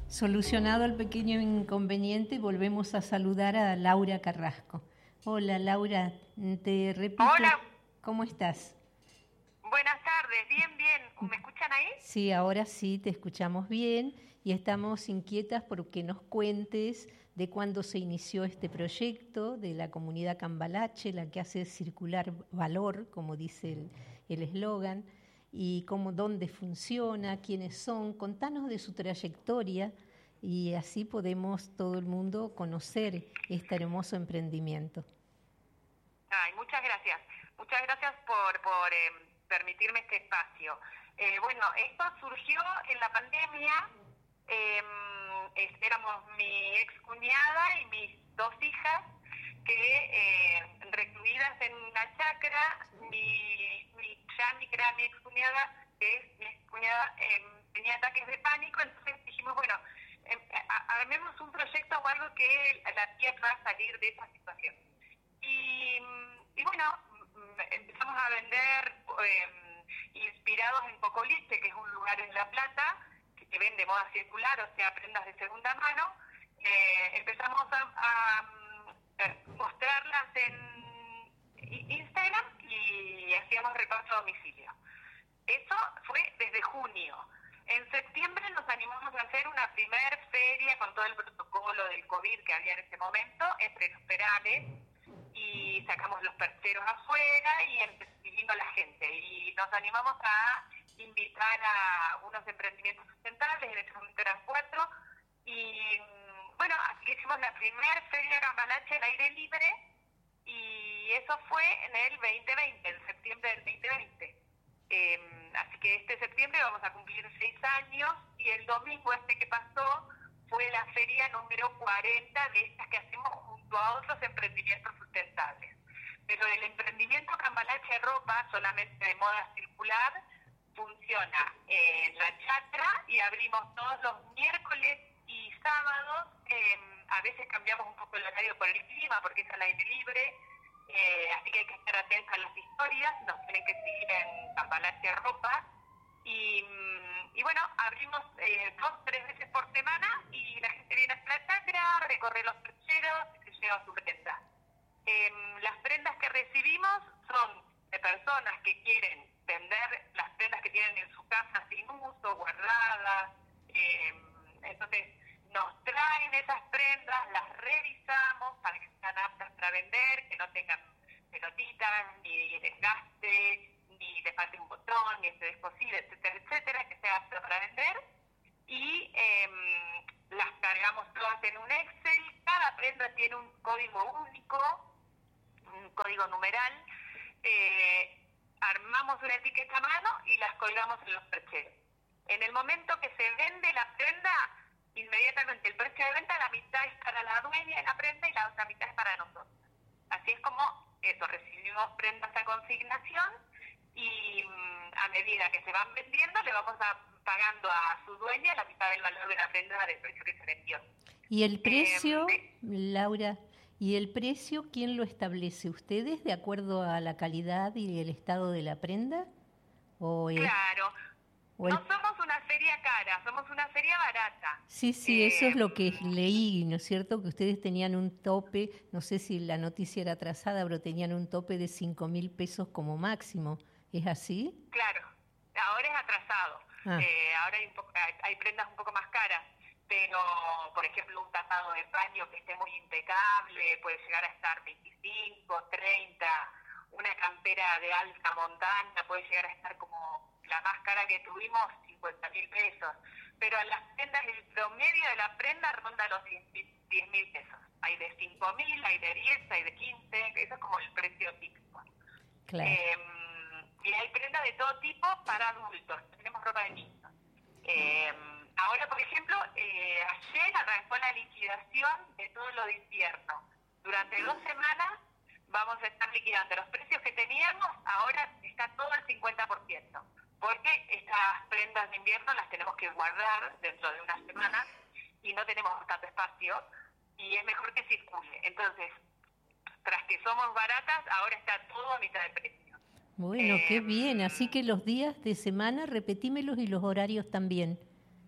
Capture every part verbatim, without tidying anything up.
Solucionado el pequeño inconveniente, volvemos a saludar a Laura Carrasco. Hola Laura, te repito. Hola. ¿Cómo estás? Buenas tardes, bien, bien. ¿Me escuchan ahí? Sí, ahora sí, te escuchamos bien y estamos inquietas porque nos cuentes de cuándo se inició este proyecto de la comunidad Cambalache, la que hace circular valor, como dice el eslogan, y cómo, dónde funciona, quiénes son. Contanos de su trayectoria y así podemos todo el mundo conocer este hermoso emprendimiento. Ay, muchas gracias. Muchas gracias por, por eh, permitirme este espacio. Eh, bueno, esto surgió en la pandemia. Eh, éramos mi ex cuñada y mis dos hijas que eh, recluidas en una chacra, mi, mi Yami, que era mi ex cuñada, que es mi ex cuñada, eh, tenía ataques de pánico, entonces dijimos, bueno, eh, armemos un proyecto o algo que la tía pueda salir de esa situación. Y, y bueno, empezamos a vender eh, inspirados en Cocoliche, que es un lugar en La Plata que vende moda circular, o sea, prendas de segunda mano. Eh, empezamos a, a, a mostrarlas en Instagram y hacíamos reparto a domicilio. Eso fue desde junio. En septiembre nos animamos a hacer una primer feria con todo el protocolo del COVID que había en ese momento, entre los perales, y sacamos los percheros afuera y vino la gente. Y nos animamos a invitar a unos emprendimientos sustentables, en ese momento eran cuatro, y bueno, así que hicimos la primera feria Cambalache al aire libre, y eso fue en el veinte veinte, en septiembre del veinte veinte. Eh, así que este septiembre vamos a cumplir seis años, y el domingo este que pasó fue la feria número cuarenta de estas que hacemos junto a otros emprendimientos sustentables. Pero el emprendimiento Cambalache Ropa, solamente de moda circular, funciona en la chacra y abrimos todos los miércoles y sábados. Eh, a veces cambiamos un poco el horario por el clima porque es al aire libre, eh, así que hay que estar atentos a las historias. Nos tienen que seguir en Cambalache Ropa. Y, y bueno, abrimos eh, dos, tres veces por semana y la gente viene a la chacra, recorre los percheros y se lleva su prenda. Eh, las prendas que recibimos son de personas que quieren vender las prendas que tienen en su casa sin uso, guardadas. Eh, entonces nos traen esas prendas, las revisamos para que sean aptas para vender, que no tengan pelotitas, ni desgaste, ni le falte un botón, ni se descosile, etcétera, etcétera, que sea apto para vender. Y eh, las cargamos todas en un Excel. Cada prenda tiene un código único, un código numeral. Eh, armamos una etiqueta a mano y las colgamos en los percheros. En el momento que se vende la prenda, inmediatamente el precio de venta, la mitad es para la dueña de la prenda y la otra mitad es para nosotros. Así es como eso, recibimos prendas a consignación y mmm, a medida que se van vendiendo le vamos a, pagando a su dueña la mitad del valor de la prenda del precio que se vendió. ¿Y el precio, eh, de... Laura, y el precio quién lo establece? ¿Ustedes de acuerdo a la calidad y el estado de la prenda? ¿O es... Claro, o el... no somos una feria cara, somos una feria barata. Sí, sí, eh... eso es lo que leí, ¿no es cierto? Que ustedes tenían un tope, no sé si la noticia era atrasada, pero tenían un tope de cinco mil pesos como máximo. ¿Es así? Claro, ahora es atrasado. Ah. Eh, ahora hay, un poco, hay, hay prendas un poco más caras, pero, por ejemplo, un tapado de paño que esté muy impecable puede llegar a estar veinticinco, treinta. Una campera de alta montaña puede llegar a estar como la más cara que tuvimos, cincuenta mil pesos. Pero las prendas, el promedio de la prenda ronda los diez mil pesos. Hay de cinco mil, hay de diez, hay de quince, eso es como el precio típico. Claro. Eh, y hay prendas de todo tipo para adultos, tenemos ropa de niños. Eh, ahora, por ejemplo, eh, ayer arrancó la liquidación de todo lo de invierno. Durante dos semanas vamos a estar liquidando los precios que teníamos, ahora está todo al cincuenta por ciento, porque estas prendas de invierno las tenemos que guardar dentro de una semana y no tenemos tanto espacio y es mejor que circule. Entonces, tras que somos baratas, ahora está todo a mitad de precio. Bueno, eh, qué bien. Así que los días de semana, repetímelos y los horarios también.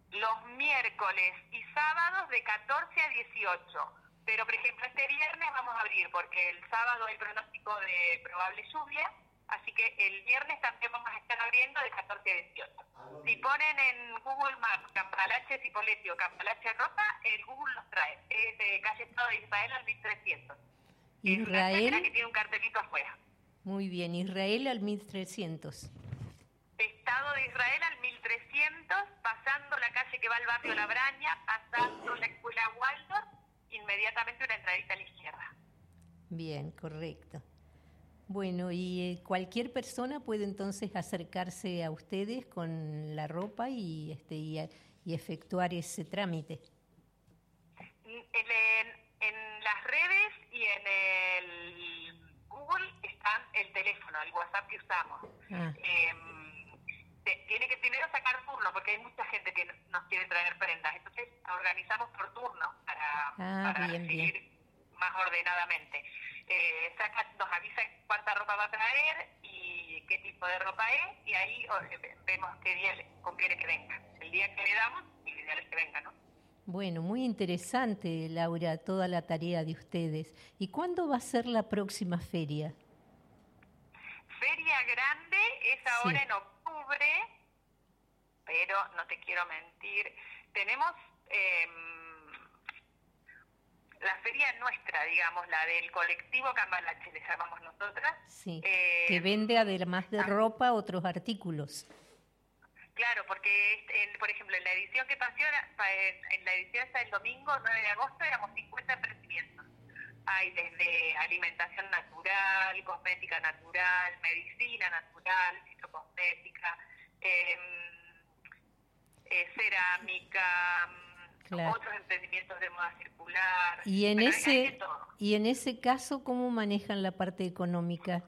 los miércoles y sábados de catorce a dieciocho. Pero, por ejemplo, este viernes vamos a abrir porque el sábado hay pronóstico de probable lluvia, así que el viernes también vamos a estar abriendo de catorce a dieciocho. Si ponen en Google Maps Cambalache Cipolletti o Cambalache Ropa, el Google los trae. Es de calle Estado de Israel al mil trescientos. Israel. Es una que tiene un cartelito afuera. Muy bien, Israel al mil trescientos. Estado de Israel al mil trescientos, pasando la calle que va al barrio La Braña, pasando la escuela Waldorf, inmediatamente una entradita a la izquierda. Bien, correcto. Bueno, y eh, cualquier persona puede entonces acercarse a ustedes con la ropa y, este, y, y efectuar ese trámite. En, en, en las redes y en el Google están el teléfono, el WhatsApp que usamos. Ah. Eh, tiene que primero sacar turno porque hay mucha gente que nos quiere traer prendas, entonces organizamos por turno para, ah, para bien, recibir bien. más ordenadamente. Eh, saca, nos avisa cuánta ropa va a traer y qué tipo de ropa es, y ahí eh, vemos qué día le conviene que venga. El día que le damos, y el día que venga, ¿no? Bueno, muy interesante, Laura, toda la tarea de ustedes. ¿Y cuándo va a ser la próxima feria? Feria grande es ahora Sí. en octubre, pero no te quiero mentir. Tenemos eh, la feria nuestra, digamos, la del colectivo Cambalache, le llamamos nosotras. Sí, Eh, que vende además de ah, ropa otros artículos. Claro, porque, en, por ejemplo, en la edición que pasó, en, en la edición hasta el domingo nueve de agosto, éramos cincuenta emprendimientos. Hay desde alimentación natural, cosmética natural, medicina natural, fitocosmética, eh, eh, cerámica, Claro. otros emprendimientos de moda circular. Y en Bueno, hay- hay de ese todo. y en ese caso, ¿cómo manejan la parte económica?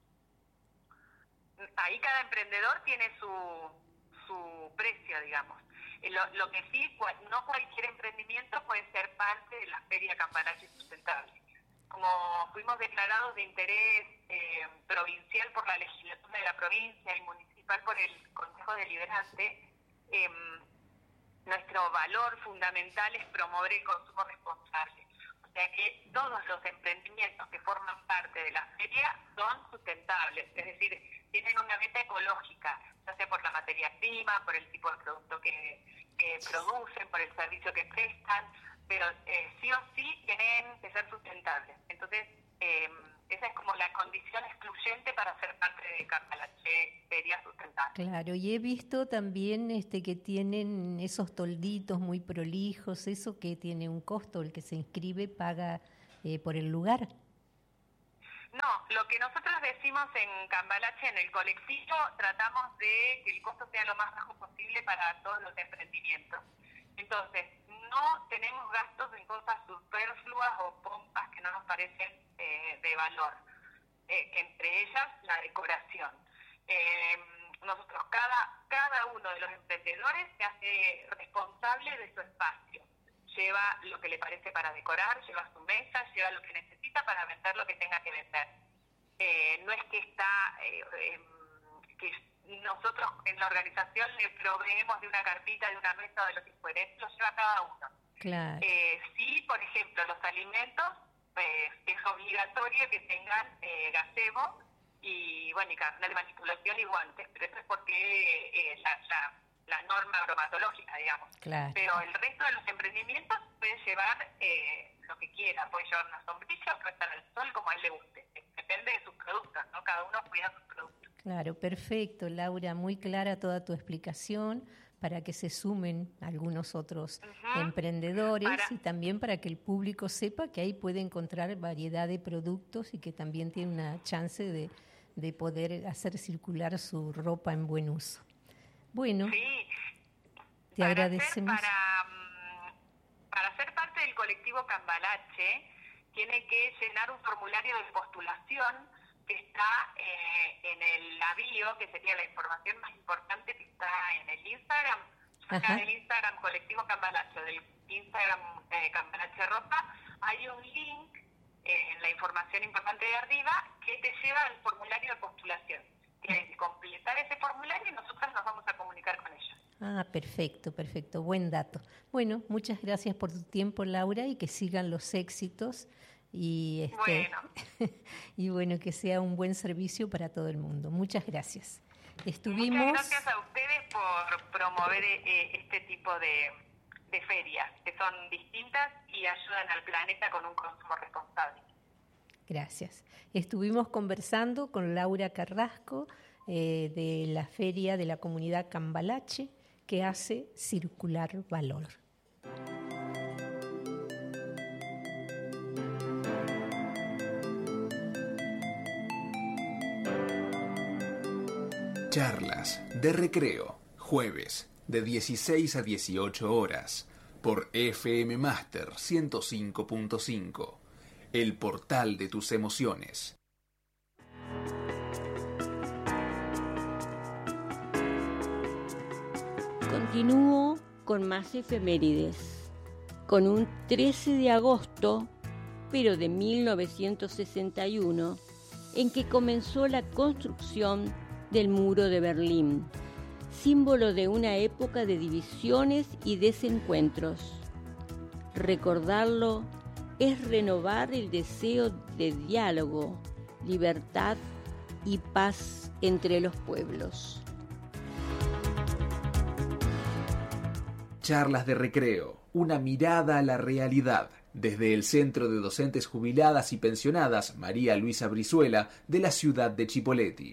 Ahí cada emprendedor tiene su, su precio, digamos. Eh, Lo, lo que sí, cual, no cualquier emprendimiento puede ser parte de la Feria Cambalache Sustentable. Como fuimos declarados de interés eh, provincial por la legislatura de la provincia y municipal por el Consejo Deliberante, eh, nuestro valor fundamental es promover el consumo responsable. O sea que todos los emprendimientos que forman parte de la feria son sustentables, es decir, tienen una meta ecológica, ya sea por la materia prima, por el tipo de producto que, que producen, por el servicio que prestan, pero eh, sí o sí tienen que ser sustentables. Entonces, eh, esa es como la condición excluyente para ser parte de Cambalache Feria Sustentable. Claro, y he visto también este que tienen esos tolditos muy prolijos, eso que tiene un costo, el que se inscribe paga eh, por el lugar. No, lo que nosotros decimos en Cambalache, en el colectivo, tratamos de que el costo sea lo más bajo posible para todos los emprendimientos. Entonces, no tenemos gastos en cosas superfluas o pompas que no nos parecen eh, de valor. Eh, entre ellas, la decoración. Eh, nosotros, cada, cada uno de los emprendedores se hace responsable de su espacio. Lleva lo que le parece para decorar, lleva su mesa, lleva lo que necesita para vender lo que tenga que vender. Eh, no es que está, eh, eh, que nosotros en la organización le proveemos de una carpita, de una mesa, de lo que fuera, eso lo lleva cada uno. Claro. Eh, sí, por ejemplo, los alimentos, pues, es obligatorio que tengan eh, gazebo y, bueno, y carnet de manipulación y guantes, pero eso es porque eh, la, la, la norma bromatológica, digamos. Claro. Pero el resto de los emprendimientos pueden llevar eh, lo que quiera, puede llevar una sombrilla o puede estar al sol como a él le guste. Depende de sus productos, ¿no? Cada uno cuida sus productos. Claro, perfecto, Laura, muy clara toda tu explicación para que se sumen algunos otros Uh-huh. emprendedores Para- y también para que el público sepa que ahí puede encontrar variedad de productos y que también tiene una chance de, de poder hacer circular su ropa en buen uso. Bueno, Sí, te para agradecemos. Ser, para, mm, para ser parte del colectivo Cambalache, tiene que llenar un formulario de postulación que está eh, en el avío, que sería la información más importante que está en el Instagram. Acá Ajá. en el Instagram colectivo Cambalache, del Instagram eh, Cambalache Ropa, hay un link eh, en la información importante de arriba que te lleva al formulario de postulación. Tienes que completar ese formulario y nosotros nos vamos a comunicar con ellos. Ah, perfecto, perfecto, buen dato. Bueno, muchas gracias por tu tiempo, Laura, y que sigan los éxitos y este Bueno, y bueno, que sea un buen servicio para todo el mundo. Muchas gracias. Estuvimos. muchas gracias a ustedes por promover eh, este tipo de, de ferias, que son distintas y ayudan al planeta con un consumo responsable. Gracias. Estuvimos conversando con Laura Carrasco eh, de la feria de la comunidad Cambalache, que hace circular valor. Charlas de recreo, jueves, de dieciséis a dieciocho horas, por F M Master ciento cinco punto cinco, el portal de tus emociones. Continúo con más efemérides, con un trece de agosto, pero de mil novecientos sesenta y uno, en que comenzó la construcción del Muro de Berlín, símbolo de una época de divisiones y desencuentros. Recordarlo es renovar el deseo de diálogo, libertad y paz entre los pueblos. Charlas de recreo, una mirada a la realidad, desde el Centro de Docentes Jubiladas y Pensionadas María Luisa Brizuela de la ciudad de Chipoleti.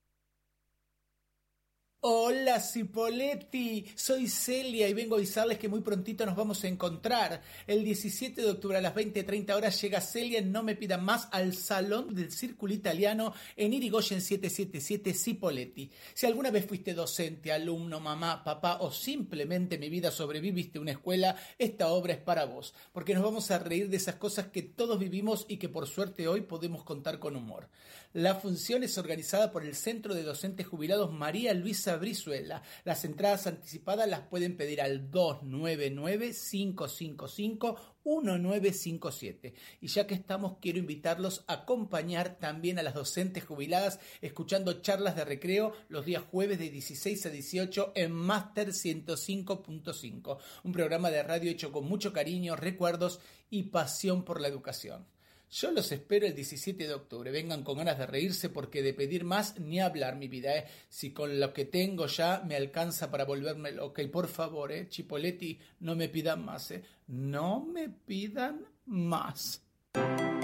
Hola Cipolletti, soy Celia y vengo a avisarles que muy prontito nos vamos a encontrar. El diecisiete de octubre a las veinte treinta horas llega Celia en No Me Pidan Más al Salón del Círculo Italiano en Irigoyen setecientos setenta y siete Cipolletti. Si alguna vez fuiste docente, alumno, mamá, papá o simplemente mi vida sobreviviste a una escuela, esta obra es para vos, porque nos vamos a reír de esas cosas que todos vivimos y que por suerte hoy podemos contar con humor. La función es organizada por el Centro de Docentes Jubilados María Luisa Brizuela. Las entradas anticipadas las pueden pedir al dos nueve nueve, cinco cinco cinco, uno nueve cinco siete. Y ya que estamos, quiero invitarlos a acompañar también a las docentes jubiladas escuchando charlas de recreo los días jueves de dieciséis a dieciocho en Master ciento cinco punto cinco, un programa de radio hecho con mucho cariño, recuerdos y pasión por la educación. Yo los espero el diecisiete de octubre. Vengan con ganas de reírse porque de pedir más ni hablar, mi vida, ¿eh? Si con lo que tengo ya me alcanza para volverme loca. Y por favor, ¿eh? Chipolletti, no me pidan más, ¿eh? No me pidan más.